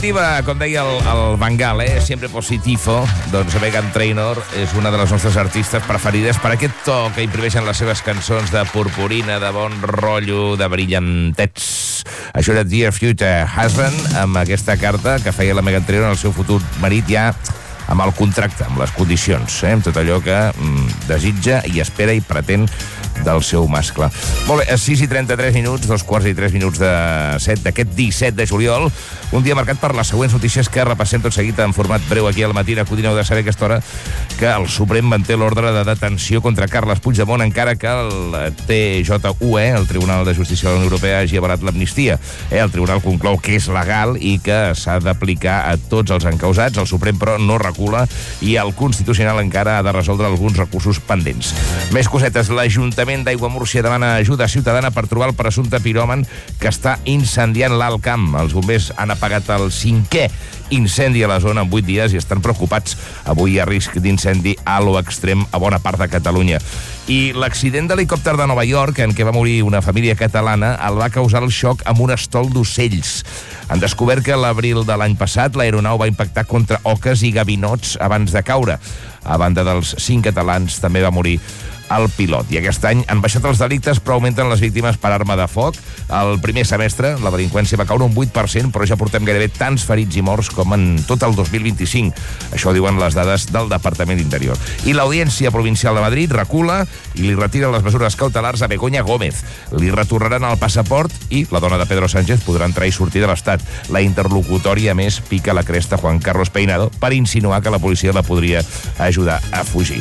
Com deia el Bangal, sempre positivo, doncs Meghan Trainor és una de les nostres artistes preferides per aquest to que imprimeixen les seves cançons de purpurina, de bon rotllo, de brillantets. Això era Dear Future Husband, amb aquesta carta que feia la Meghan Trainor al seu futur marit ja amb el contracte, amb les condicions, amb tot allò que desitja i espera i pretén del seu mascle. Molt bé, a 6:33, 2:03 de 7 d'aquest 17 de juliol, un dia marcat per les següents notícies que repassem tot seguit en format breu aquí al matí. Acudineu de saber a aquesta hora que el Suprem manté l'ordre de detenció contra Carles Puigdemont, encara que el TJUE, el Tribunal de Justícia de la Unió Europea, hagi avalat l'amnistia. El tribunal conclou que és legal i que s'ha d'aplicar a tots els encausats. El Suprem, però, no recula i el Constitucional encara ha de resoldre alguns recursos pendents. Més cosetes. L'Ajuntament d'Aiguamúrcia demana ajuda ciutadana per trobar el presumpte piròman que està incendiant l'Alt Camp. Els bombers han apagat el 5è incendi a la zona en 8 dies i estan preocupats. Avui hi ha risc d'incendi a lo extrem a bona part de Catalunya. I l'accident d'helicòpter de Nova York, en què va morir una família catalana, el va causar el xoc amb un estol d'ocells. Han descobert que a l'abril de l'any passat l'aeronau va impactar contra oques i gavinots abans de caure. A banda dels 5 catalans, també va morir el pilot. I aquest any han baixat els delictes, però augmenten les víctimes per arma de foc. El primer semestre la delinqüència va caure un 8%, però ja portem gairebé tants ferits i morts com en tot el 2025. Això diuen les dades del Departament d'Interior. I l'Audiència Provincial de Madrid recula i li retira les mesures cautelars a Begoña Gómez. Li retornaran el passaport i la dona de Pedro Sánchez podrà entrar i sortir de l'Estat. La interlocutòria, més, pica la cresta Juan Carlos Peinado per insinuar que la policia la podria ajudar a fugir.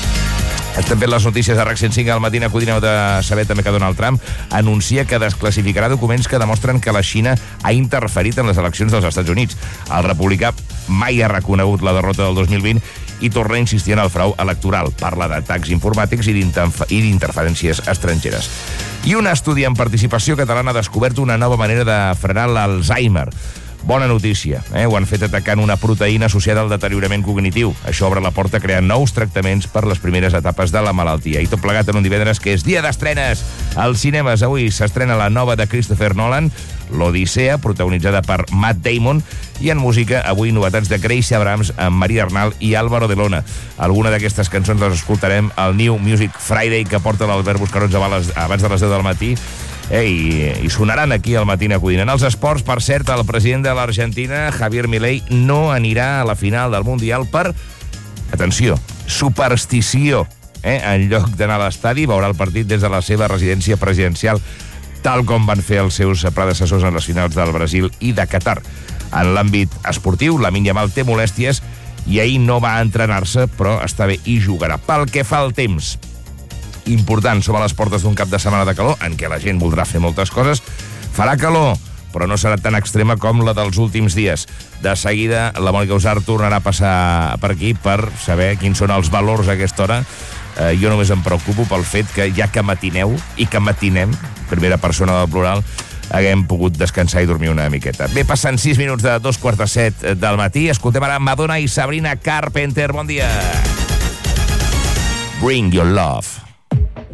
Estem fent les notícies de RAC 105 al matí. Acudineu de saber també que Donald Trump anuncia que desclassificarà documents que demostren que la Xina ha interferit en les eleccions dels Estats Units. El republicà mai ha reconegut la derrota del 2020 i torna a insistir en el frau electoral. Parla d'atacs informàtics i d'interferències estrangeres. I un estudi en participació catalana ha descobert una nova manera de frenar l'Alzheimer. Bona notícia, Ho han fet atacant una proteïna associada al deteriorament cognitiu. Això obre la porta a crear nous tractaments per les primeres etapes de la malaltia. I tot plegat en un divendres que és dia d'estrenes. Als cinemes avui s'estrena la nova de Christopher Nolan, l'Odissea, protagonitzada per Matt Damon, i en música avui novetats de Gracie Abrams amb Maria Arnal i Álvaro de Lona. Alguna d'aquestes cançons les escoltarem al New Music Friday que porta l'Albert Buscarons abans de les 10 del matí. I sonaran aquí al Matí Acudint. En els esports, per cert, el president de l'Argentina, Javier Milei, no anirà a la final del Mundial per, atenció, superstició. En lloc d'anar a l'estadi, veurà el partit des de la seva residència presidencial, tal com van fer els seus predecessors en les finals del Brasil i de Qatar. En l'àmbit esportiu, Lamine Yamal té molèsties i ahir no va entrenar-se, però està bé i jugarà. Pel que fa al temps, important, som a les portes d'un cap de setmana de calor en què la gent voldrà fer moltes coses. Farà calor, però no serà tan extrema com la dels últims dies. De seguida, la Mònica Usart tornarà a passar per aquí per saber quins són els valors a aquesta hora. Jo només em preocupo pel fet que ja que matineu i que matinem, primera persona del plural, haguem pogut descansar i dormir una miqueta. Bé, passen 6 minuts de 2:45 del matí. Escoltem ara Madonna i Sabrina Carpenter. Bon dia. Bring your love.